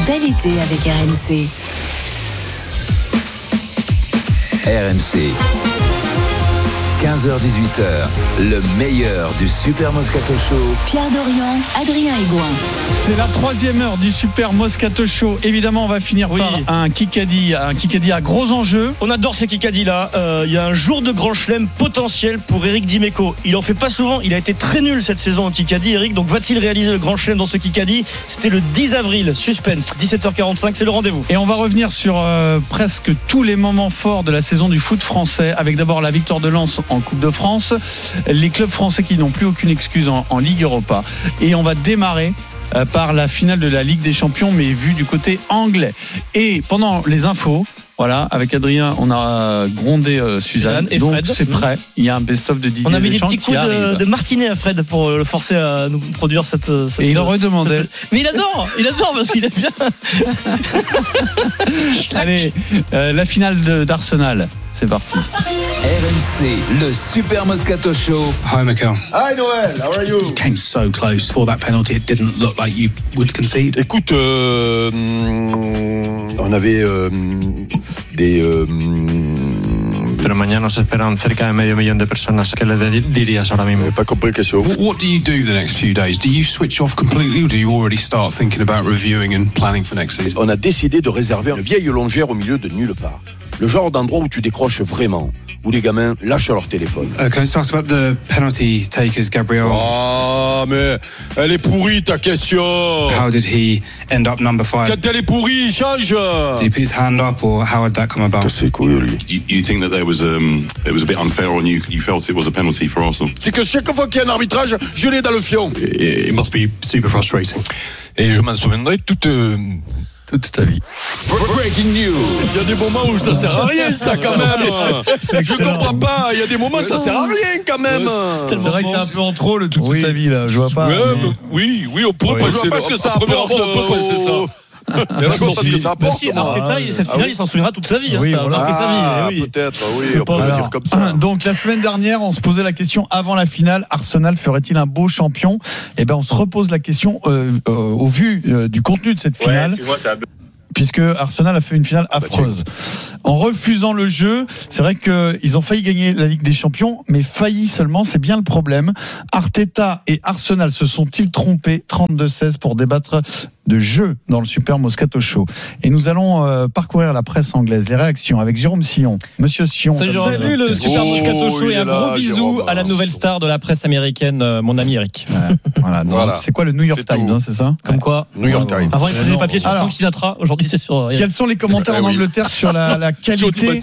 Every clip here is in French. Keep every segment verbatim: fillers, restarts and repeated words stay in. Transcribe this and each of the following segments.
Bel été avec R M C. R M C. quinze heures dix-huit heures, le meilleur du Super Moscato Show. Pierre Dorian, Adrien Aigouin. C'est la troisième heure du Super Moscato Show. Évidemment, on va finir oui. par un Kikadi, un Kikadi à gros enjeux. On adore ces Kikadi là. Il euh, y a un jour de grand chelem potentiel pour Eric Dimeco. Il en fait pas souvent. Il a été très nul cette saison au Kikadi, Eric. Donc va-t-il réaliser le grand chelem dans ce Kikadi? C'était le dix avril. Suspense. dix-sept heures quarante-cinq, c'est le rendez-vous. Et on va revenir sur euh, presque tous les moments forts de la saison du foot français. Avec d'abord la victoire de Lens en Coupe de France, les clubs français qui n'ont plus aucune excuse en, en Ligue Europa. Et on va démarrer euh, par la finale de la Ligue des Champions, mais vue du côté anglais. Et pendant les infos, voilà, avec Adrien, on a grondé euh, Suzanne, et donc Fred. C'est prêt. Il y a un best-of de Didier On a mis des Deschamps petits coups de, de martinet à Fred pour le forcer à nous produire cette. cette et il en redemandait. Cette... Mais il adore, il adore parce qu'il aime bien. Allez, euh, la finale de, d'Arsenal. C'est parti. R M C, le Super Moscato Show. Hi, Michael. Hi, Noel. How are you? Came so close for that penalty. It didn't look like you would concede. Écoute, euh, on avait euh, des... Euh, Pero mañana se esperan cerca de medio millón de personas. ¿Qué le dirías ahora mismo? Pas compris la question. What do you do the next few days? Do you switch off completely or do you already start thinking about reviewing and planning for next season? On a décidé de réserver une vieille longère au milieu de nulle part. Le genre d'endroit où tu décroches vraiment, où les gamins lâchent leur téléphone. Uh, can I talk about the penalty takers, Gabriel? Ah, mais elle est pourrie ta question. How did he end up number five? Quand elle est pourrie, change. Did he put his hand up or how did that come about? C'est cool, lui. You, you think that there was um, it was a bit unfair on you? You felt it was a penalty for Arsenal? C'est que chaque fois qu'il y a un arbitrage, je l'ai dans le fion. It, it must be super frustrating. Et je m'en souviendrai toute euh, toute ta vie. Breaking news. Il y a des moments où ça sert à rien, ça quand même. Je comprends pas. Il y a des moments où ça sert à rien quand même. C'est, c'est vrai que c'est un peu en trop le toute oui. ta vie là. Je vois pas. Ouais, mais... Oui, oui, on pourrait oui, pas. Je vois pas ce que ça apporte. On peut penser ça. Mais je vois pas ce que ça apporte. Si Arteta, cette finale, il s'en souviendra toute sa vie. Oui, hein, voilà. ah, sa vie. Oui. Peut-être, oui, on peut le dire comme ça. Donc la semaine dernière, on se posait la question avant la finale, Arsenal ferait-il un beau champion? Eh ben, on se repose la question euh, euh, au vu euh, du contenu de cette finale. Ouais, puisque Arsenal a fait une finale affreuse. En refusant le jeu, c'est vrai qu'ils ont failli gagner la Ligue des Champions, mais failli seulement, c'est bien le problème. Arteta et Arsenal se sont-ils trompés? Trente-deux seize pour débattre de jeu dans le Super Moscato Show. Et nous allons euh, parcourir la presse anglaise, les réactions avec Jérôme Sillon. Monsieur Sillon. Salut, Salut le Super Moscato Show, oh, et un là, gros bisou Jérôme, à la nouvelle star de la presse américaine, euh, mon ami Eric. Ouais, voilà, voilà. C'est quoi le New York c'est Times, hein, c'est ça? Comme quoi New York Times. Avant, il faisait des papiers sur Alors, Frank Sinatra. Aujourd'hui, c'est sur. Quels sont les commentaires en Angleterre sur la, la qualité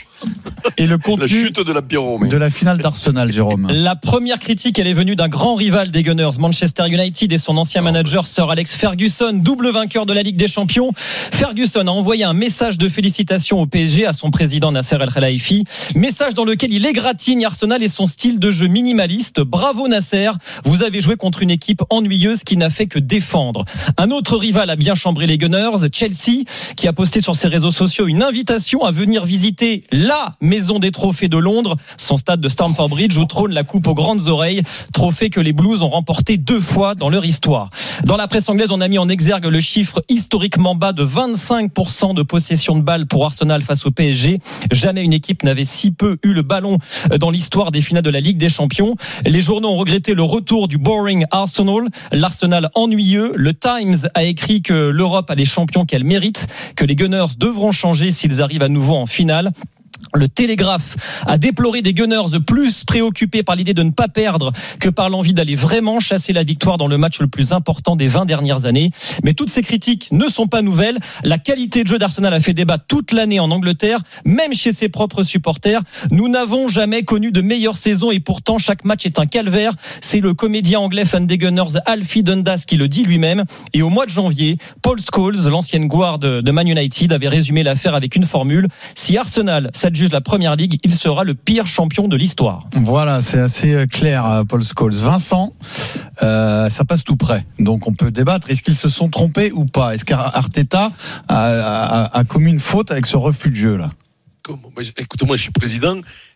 et le contenu la chute de la Pierrot, de la finale d'Arsenal, Jérôme? La première critique, elle est venue d'un grand rival des Gunners, Manchester United, et son ancien manager Sir Alex Ferguson, double vainqueur de la Ligue des Champions. Ferguson a envoyé un message de félicitations au P S G à son président Nasser El Khelaifi, message dans lequel il égratigne Arsenal et son style de jeu minimaliste. Bravo Nasser, vous avez joué contre une équipe ennuyeuse qui n'a fait que défendre. Un autre rival a bien chambré les Gunners, Chelsea, qui a posté sur ses réseaux sociaux une invitation à venir visiter la maison des trophées de Londres, son stade de Stamford Bridge où trône la coupe aux grandes oreilles, trophée que les Blues ont remporté deux fois dans leur histoire. Dans la presse anglaise, on a mis en exergue le chiffre historiquement bas de vingt-cinq pour cent de possession de balle pour Arsenal face au P S G. Jamais une équipe n'avait si peu eu le ballon dans l'histoire des finales de la Ligue des Champions. Les journaux ont regretté le retour du boring Arsenal, l'Arsenal ennuyeux. Le Times a écrit que l'Europe a les champions qu'elle mérite, que les Gunners devront changer s'ils arrivent à nouveau en finale. Le Télégraphe a déploré des Gunners plus préoccupés par l'idée de ne pas perdre que par l'envie d'aller vraiment chasser la victoire dans le match le plus important des vingt dernières années. Mais toutes ces critiques ne sont pas nouvelles. La qualité de jeu d'Arsenal a fait débat toute l'année en Angleterre, même chez ses propres supporters. Nous n'avons jamais connu de meilleure saison et pourtant chaque match est un calvaire. C'est le comédien anglais fan des Gunners Alfie Dundas qui le dit lui-même. Et au mois de janvier, Paul Scholes, l'ancienne gloire de, de Man United, avait résumé l'affaire avec une formule: si Arsenal s'adjuge la Première Ligue, il sera le pire champion de l'histoire. Voilà, c'est assez clair, Paul Scholes. Vincent, euh, ça passe tout près, donc on peut débattre. Est-ce qu'ils se sont trompés ou pas? Est-ce qu'Arteta a, a, a commis une faute avec ce refus de jeu là? Écoute, moi je suis président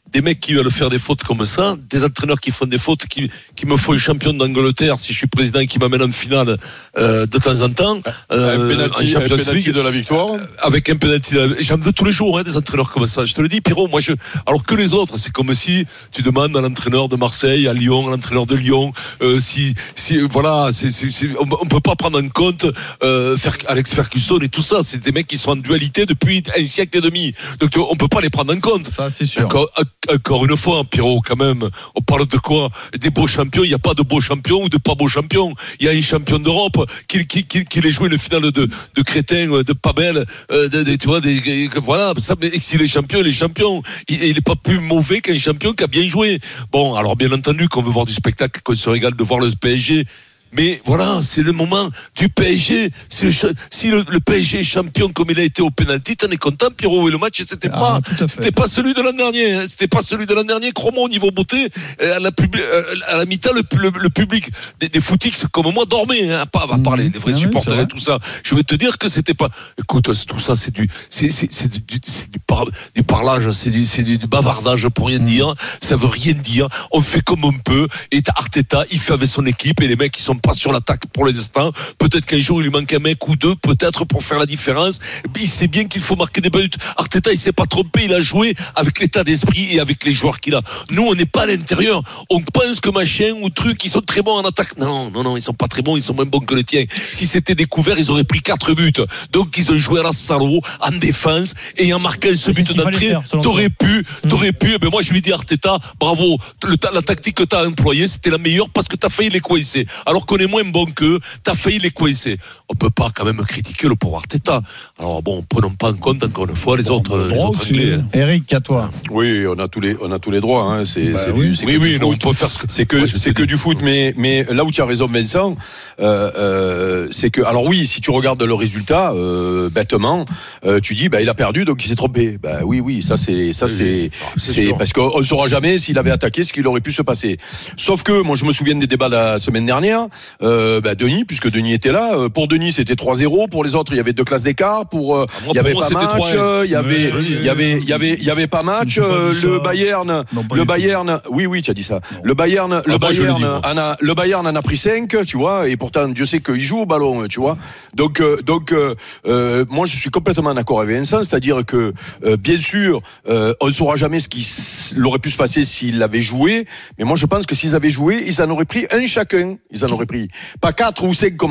des mecs qui veulent faire des fautes comme ça, des entraîneurs qui font des fautes, qui, qui me font champion d'Angleterre si je suis président, qui m'amène en finale euh, de temps en temps. Euh, un penalty, en Champions un penalty League, de la victoire. avec un penalty. J'en veux tous les jours hein, des entraîneurs comme ça. Je te le dis, Pierrot. Moi, je. Alors que les autres, c'est comme si tu demandes à l'entraîneur de Marseille, à Lyon, à l'entraîneur de Lyon, euh, si, si, voilà, c'est, c'est, c'est, on, on peut pas prendre en compte euh, Alex Ferguson et tout ça. C'est des mecs qui sont en dualité depuis un siècle et demi. Donc on peut pas les prendre en compte. Ça, c'est sûr. Encore, encore une fois, Pierrot, quand même, on parle de quoi? Des beaux champions. Il n'y a pas de beaux champions ou de pas beaux champions. Il y a un champion d'Europe qui, qui, qui, qui les joué une finale de, de crétins, de pas belle, euh, de, de, tu vois, des, voilà. Ça, mais s'il est champion, il est champion. Il, il est pas plus mauvais qu'un champion qui a bien joué. Bon, alors bien entendu qu'on veut voir du spectacle, qu'on se régale de voir le P S G. Mais voilà, c'est le moment du P S G. Si le, si le, le P S G est champion comme il a été au pénalty, t'en es content, Pierrot. Et le match, c'était ah, pas, c'était pas celui de l'an dernier. Hein. C'était pas celui de l'an dernier. Crois-moi, au niveau beauté, à la, pub, à la mi-temps, le, le, le public des, des footix comme moi dormait. Hein, pas à parler des vrais ah supporters oui, et tout ça. Je vais te dire que c'était pas. Écoute, tout ça, c'est du, c'est, c'est, c'est du, c'est du, par, du parlage, c'est du, c'est du, du bavardage pour rien dire. Ça veut rien dire. On fait comme on peut. Et Arteta, il fait avec son équipe et les mecs qui sont pas sur l'attaque pour l'instant. Peut-être qu'un jour il lui manque un mec ou deux, peut-être pour faire la différence. Il sait bien qu'il faut marquer des buts. Arteta, il s'est pas trompé, il a joué avec l'état d'esprit et avec les joueurs qu'il a. Nous, on n'est pas à l'intérieur. On pense que machin ou truc, ils sont très bons en attaque. Non, non, non, ils sont pas très bons, ils sont moins bons que les tiens. Si c'était découvert, ils auraient pris quatre buts. Donc ils ont joué à la salaud en défense et en marquant ce but d'entrée, t'aurais pu, t'aurais pu. Ben moi, je lui dis Arteta, bravo. Le, la tactique que t'as employée, c'était la meilleure parce que t'as failli les coincer. Alors qu'on est moins bon qu'eux, t'as failli les coincer. On peut pas quand même critiquer le pauvre Arteta. Alors bon, prenons pas en compte encore une fois les bon, autres, les autres Anglais. Hein. Eric, à toi. Oui, on a tous les, on a tous les droits. Hein. C'est, bah, c'est, oui, c'est oui, oui non, on peut faire ce que. C'est que, ouais, c'est que du foot, mais, mais là où tu as raison, Vincent, euh, euh, c'est que, alors oui, si tu regardes le résultat, euh, bêtement, euh, tu dis, bah il a perdu, donc il s'est trompé. Bah oui, oui, ça c'est, ça oui, c'est, oui. c'est, c'est parce qu'on ne saura jamais s'il avait attaqué ce qu'il aurait pu se passer. Sauf que, moi, je me souviens des débats la semaine dernière. Euh, bah, Denis, puisque Denis était là. Euh, pour Denis, c'était trois zéro. Pour les autres, il y avait deux classes d'écart. Pour, euh, il y avait pas match. Euh, il y avait, il y avait, il y avait, il y avait pas match. Euh, le Bayern, non, le Bayern. Oui, oui, tu as dit ça. Non. Le Bayern, ah, le bah, Bayern, dit, en a, le Bayern en a pris cinq, tu vois. Et pourtant, Dieu sait qu'il joue au ballon, tu vois. Donc, euh, donc, euh, euh, moi, je suis complètement d'accord avec Vincent, c'est-à-dire que, euh, bien sûr, euh, on ne saura jamais ce qui aurait pu se passer s'il avait joué. Mais moi, je pense que s'ils avaient joué, ils en auraient pris un chacun. Ils en auraient pris pas quatre ou cinq comme